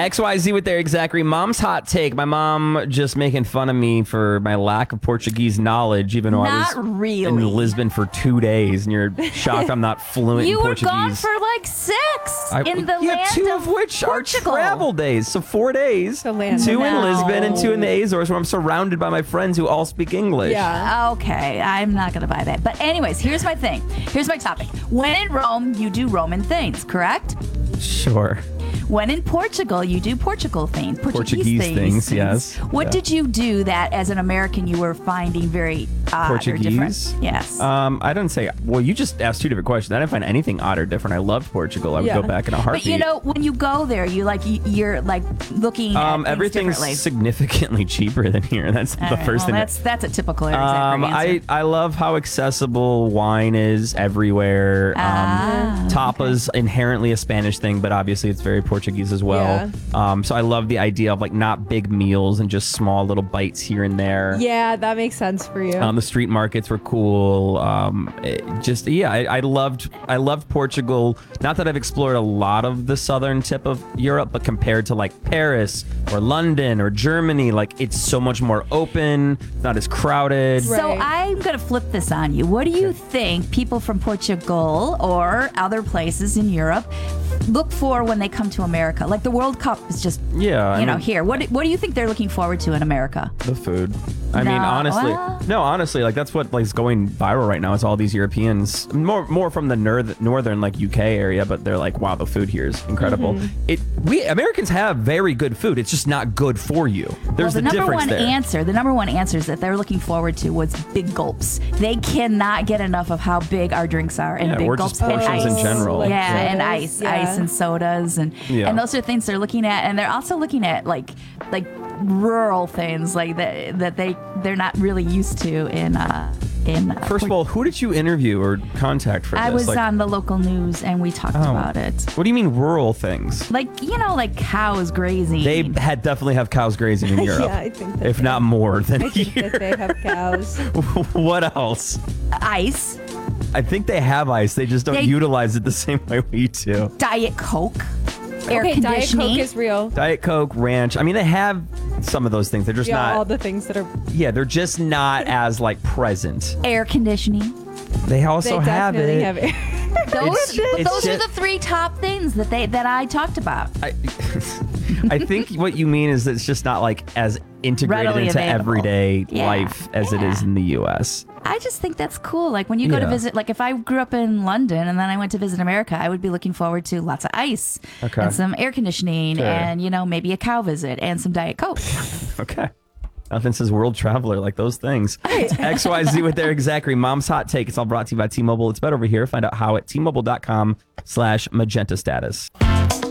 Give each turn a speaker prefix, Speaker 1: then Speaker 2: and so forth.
Speaker 1: XYZ with their exact Mom's hot take. My mom just making fun of me for my lack of Portuguese knowledge, even though I was in Lisbon for 2 days, and you're shocked I'm not fluent in Portuguese.
Speaker 2: You were gone for like 6 in the land
Speaker 1: two
Speaker 2: of
Speaker 1: which
Speaker 2: Portugal.
Speaker 1: are travel days. So 4 days. 2 in Lisbon and 2 in the Azores, where I'm surrounded by my friends who all speak English.
Speaker 2: Yeah. Okay, I'm not going to buy that. But anyways, here's my thing. Here's my topic. When in Rome, you do Roman things, correct?
Speaker 1: Sure.
Speaker 2: When in Portugal, you do Portugal things.
Speaker 1: Portuguese things, yes.
Speaker 2: What did you do that, as an American, you were finding very odd or different? Yes.
Speaker 1: I didn't say. Well, you just asked 2 different questions. I didn't find anything odd or different. I loved Portugal. I would go back in a heartbeat.
Speaker 2: But you know, when you go there, you're like looking at things
Speaker 1: everything's
Speaker 2: differently.
Speaker 1: Significantly cheaper than here. That's the first thing.
Speaker 2: That's a typical answer.
Speaker 1: I love how accessible wine is everywhere. Tapas inherently a Spanish thing, but obviously it's very Portuguese as well. Yeah. So I love the idea of like not big meals and just small little bites here and there.
Speaker 3: Yeah, that makes sense for you.
Speaker 1: The street markets were cool. I loved Portugal. Not that I've explored a lot of the southern tip of Europe, but compared to like Paris or London or Germany, like it's so much more open, not as crowded.
Speaker 2: Right. So I'm going to flip this on you. What do you think people from Portugal or other places in Europe look for when they come to America? Like the World Cup is just, here. What do you think they're looking forward to in America?
Speaker 1: The food. I mean, honestly, like that's what like is going viral right now. Is all these Europeans, more from the northern like UK area, but they're like, wow, the food here is incredible. We Americans have very good food. It's just not good for you. There's the difference there.
Speaker 2: The number one answer is that they're looking forward to was big gulps. They cannot get enough of how big our drinks are, and big gulps,
Speaker 1: just portions
Speaker 2: and ice
Speaker 1: in general.
Speaker 2: And ice and sodas, and those are things they're looking at, and they're also looking at like rural things like that they're not really used to in
Speaker 1: First of all, who did you interview or contact for this?
Speaker 2: I was on the local news, and we talked about it.
Speaker 1: What do you mean rural things?
Speaker 2: Like, like cows grazing.
Speaker 1: They definitely have cows grazing in Europe.
Speaker 3: Yeah, I think that
Speaker 1: if not more than
Speaker 3: I think that they have cows.
Speaker 1: What else?
Speaker 2: Ice.
Speaker 1: I think they have ice. They just don't utilize it the same way we do.
Speaker 2: Diet Coke. Air conditioning.
Speaker 3: Diet Coke is real.
Speaker 1: Diet Coke, ranch. I mean, they have some of those things. They're just not
Speaker 3: all the things that are.
Speaker 1: Yeah, they're just not as like present.
Speaker 2: Air conditioning.
Speaker 1: They also have it.
Speaker 3: Have it.
Speaker 2: Those are the 3 top things that I talked about.
Speaker 1: I think what you mean is that it's just not like as integrated
Speaker 2: readily
Speaker 1: into
Speaker 2: available.
Speaker 1: Everyday life as it is in the U.S.
Speaker 2: I just think that's cool. Like when you go to visit, like if I grew up in London and then I went to visit America, I would be looking forward to lots of ice and some air conditioning and, maybe a cow visit and some Diet Coke.
Speaker 1: Okay. Nothing says world traveler like those things. XYZ with their exact Mom's hot take. It's all brought to you by T-Mobile. It's better over here. Find out how at T-Mobile.com/magenta status.